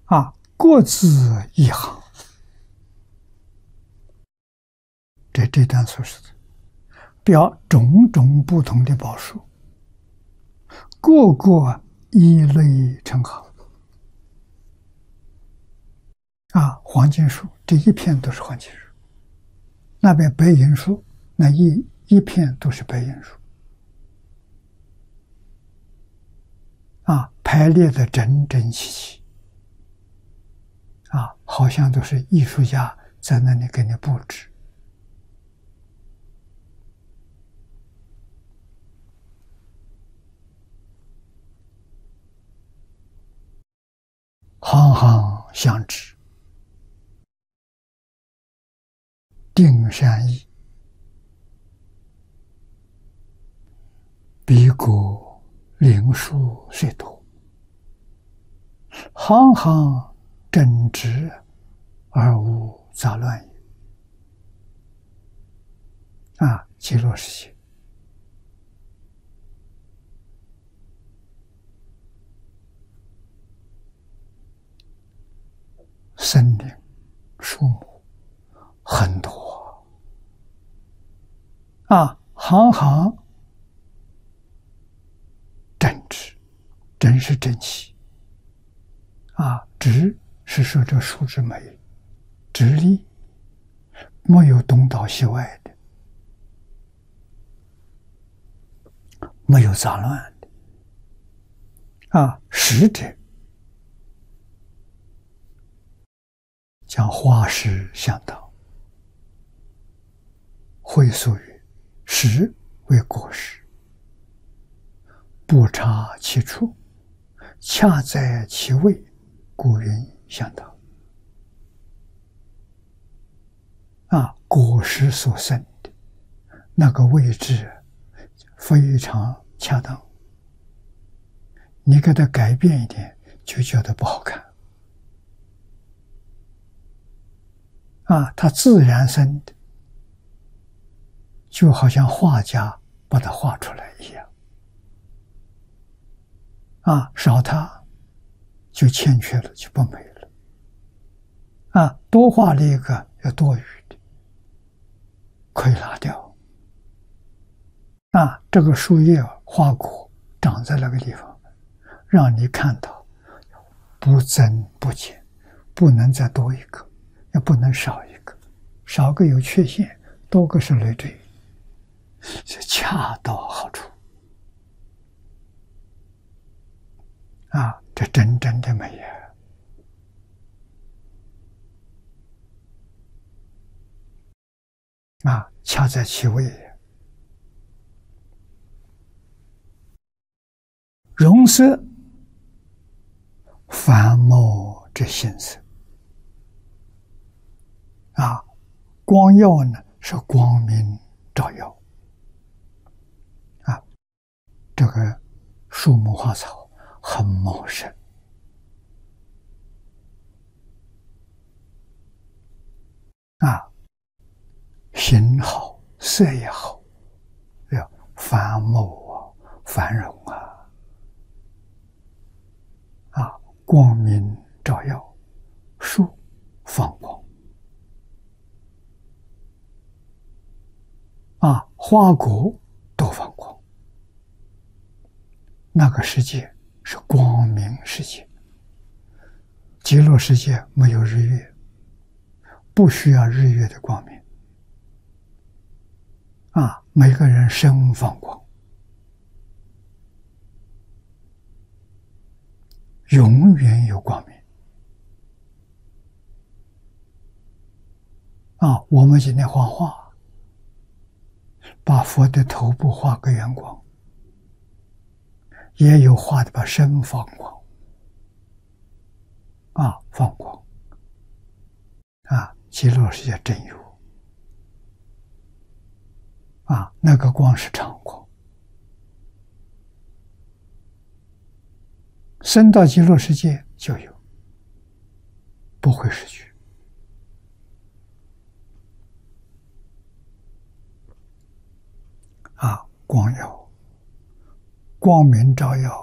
各自一行。这段所说的，表种种不同的宝树，个个一类成行。黄金树这一片都是黄金树，那边白银树那一片都是白银树。排列的整整齐齐。好像都是艺术家在那里给你布置。行行相知，定善意，彼国灵树虽多，行行正直而无杂乱也。极乐世界森林树木很多，行行正直，真是正气。直是说这树枝没直立，没有东倒西歪的，没有杂乱的。实者将花实相当，会俗语实为果实，不差其处，恰在其位，故云相当。果实所生的那个位置非常恰当，你给它改变一点就觉得不好看。它自然生的，就好像画家把它画出来一样。少它就欠缺了，就不美了。多画了一个有多余的，可以拿掉。这个树叶花果长在那个地方，让你看到不增不减，不能再多一个，也不能少一个，少个有缺陷，多个是累赘，是恰到好处。这真正的美恰在其位。容色繁茂之心色。光耀呢是光明照耀。这个树木花草很茂盛。形好，色也好，繁茂繁荣光明照耀，树放光花果都放光。那个世界是光明世界，极乐世界没有日月，不需要日月的光明。每个人身放光，永远有光明。我们今天画画，把佛的头部画个圆光，也有画的把身放光。放光。极乐世界真有。那个光是常光，升到极乐世界就有，不会失去。光耀，光明照耀。